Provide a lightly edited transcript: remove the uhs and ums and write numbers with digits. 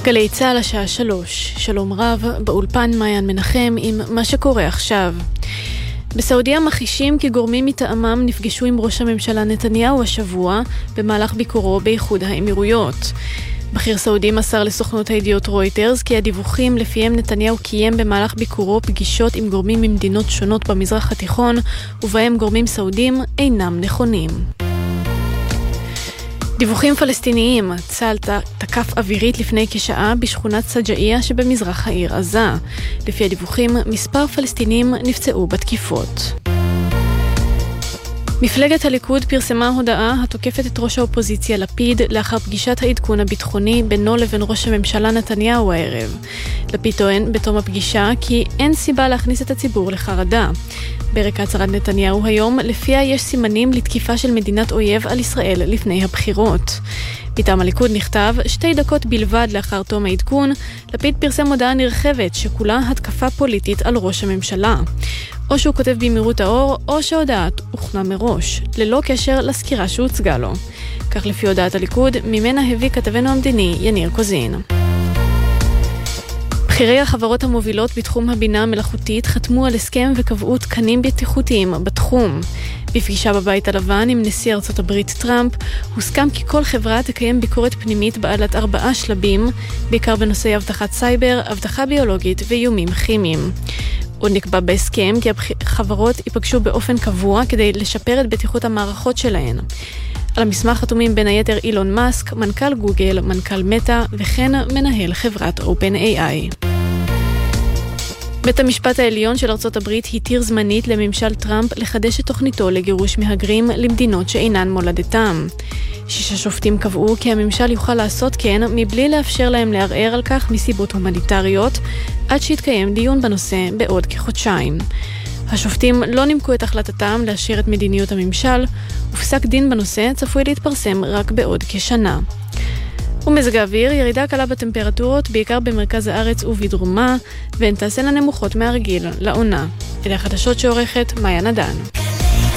גלי צהל השעה 3. שלום רב, באולפן מעיין מנחם עם מה שקורה עכשיו. בסעודיה מחישים כי גורמים מטעמם נפגשו עם ראש הממשלה נתניהו השבוע במהלך ביקורו באיחוד האמירויות. בכיר סעודי מסר לסוכנות הידיעות רויטרס כי הדיווחים לפיהם נתניהו קיים במהלך ביקורו פגישות עם גורמים ממדינות שונות במזרח התיכון ובהם גורמים סעודים אינם נכונים. דיווחים פלסטיניים, צה"ל תקף אווירית לפני כשעה בשכונת סג'איה שבמזרח העיר עזה. לפי הדיווחים, מספר פלסטינים נפצעו בתקיפות. מפלגת הליכוד פרסמה הודעה התוקפת את ראש האופוזיציה לפיד לאחר פגישת העדכון הביטחוני בינו לבין ראש הממשלה נתניהו הערב. לפיד טוען בתום הפגישה כי אין סיבה להכניס את הציבור לחרדה. ברקע הצהרת נתניהו היום, לפיה יש סימנים לתקיפה של מדינת אויב על ישראל לפני הבחירות. מטעם הליכוד נכתב 2 דקות בלבד לאחר תום העדכון, לפיד פרסם הודעה נרחבת שכולה התקפה פוליטית על ראש הממשלה. או שהוא כותב במהירות האור, או שההודעה הוכנה מראש, ללא קשר לסקירה שהוצגה לו. כך לפי הודעת הליכוד, ממנה הביא כתבנו המדיני יניר קוזין. בכירי החברות המובילות בתחום הבינה המלאכותית חתמו על הסכם וקבעו תקנים בטיחותיים בתחום. בפגישה בבית הלבן עם נשיא ארצות הברית טראמפ, הוסכם כי כל חברה תקיים ביקורת פנימית בעלת 4 שלבים, בעיקר בנושאי אבטחת סייבר, אבטחה ביולוגית ואיומים כימיים. עוד נקבע בהסכם כי החברות ייפגשו באופן קבוע כדי לשפר את בטיחות המערכות שלהן. על המסמך חתומים בין היתר אילון מאסק, מנכ"ל גוגל, מנכ"ל מטא וכן מנהל חברת OpenAI. בית המשפט העליון של ארצות הברית התיר זמנית לממשל טראמפ לחדש את תוכניתו לגירוש מהגרים למדינות שאינן מולדתם. 6 שופטים קבעו כי הממשל יוכל לעשות כן מבלי לאפשר להם לערער על כך מסיבות הומניטריות, עד שיתקיים דיון בנושא בעוד כחודשיים. השופטים לא נימקו את החלטתם להשאיר את מדיניות הממשל, ופסק דין בנושא צפוי להתפרסם רק בעוד כשנה. ומזג האוויר, ירידה קלה בטמפרטורות, בעיקר במרכז הארץ ובדרומה, והן תעשינה נמוכות מהרגיל לעונה. אלה החדשות שעורכת מאיה נדן.